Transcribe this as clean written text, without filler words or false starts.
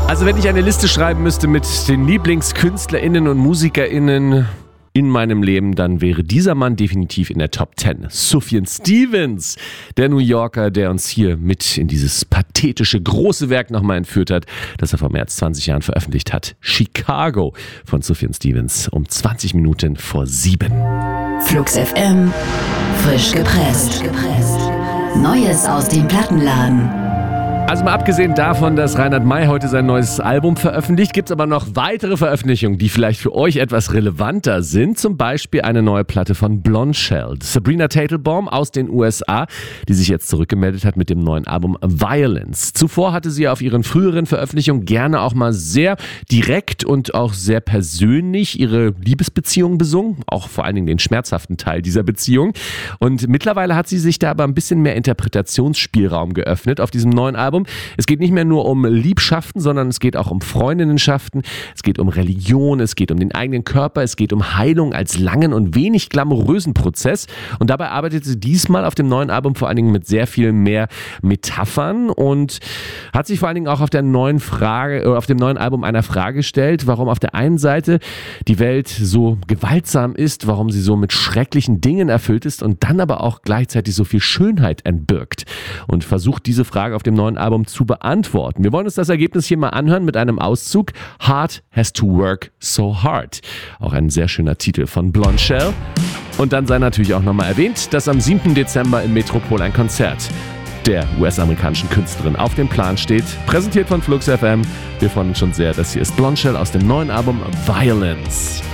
Also wenn ich eine Liste schreiben müsste mit den LieblingskünstlerInnen und MusikerInnen in meinem Leben, dann wäre dieser Mann definitiv in der Top 10. Sufjan Stevens, der New Yorker, der uns hier mit in dieses pathetische, große Werk nochmal entführt hat, das er vor mehr als 20 Jahren veröffentlicht hat. Chicago von Sufjan Stevens um 20 Minuten vor 7. Flux FM, frisch gepresst. Neues aus dem Plattenladen. Also mal abgesehen davon, dass Reinhard May heute sein neues Album veröffentlicht, gibt es aber noch weitere Veröffentlichungen, die vielleicht für euch etwas relevanter sind. Zum Beispiel eine neue Platte von Blondshell. Sabrina Teitelbaum aus den USA, die sich jetzt zurückgemeldet hat mit dem neuen Album Violence. Zuvor hatte sie auf ihren früheren Veröffentlichungen gerne auch mal sehr direkt und auch sehr persönlich ihre Liebesbeziehung besungen, auch vor allen Dingen den schmerzhaften Teil dieser Beziehung. Und mittlerweile hat sie sich da aber ein bisschen mehr Interpretationsspielraum geöffnet auf diesem neuen Album. Es geht nicht mehr nur um Liebschaften, sondern es geht auch um Freundinnenschaften, es geht um Religion, es geht um den eigenen Körper, es geht um Heilung als langen und wenig glamourösen Prozess. Und dabei arbeitet sie diesmal auf dem neuen Album vor allen Dingen mit sehr viel mehr Metaphern und hat sich vor allen Dingen auch auf dem neuen Album einer Frage gestellt, warum auf der einen Seite die Welt so gewaltsam ist, warum sie so mit schrecklichen Dingen erfüllt ist und dann aber auch gleichzeitig so viel Schönheit entbirgt. Und versucht diese Frage auf dem neuen Album zu beantworten. Wir wollen uns das Ergebnis hier mal anhören mit einem Auszug. Heart Has to Work So Hard. Auch ein sehr schöner Titel von Blondshell. Und dann sei natürlich auch nochmal erwähnt, dass am 7. Dezember im Metropol ein Konzert der US-amerikanischen Künstlerin auf dem Plan steht. Präsentiert von Flux FM. Wir freuen uns schon sehr. Das hier ist Blondshell aus dem neuen Album Violence.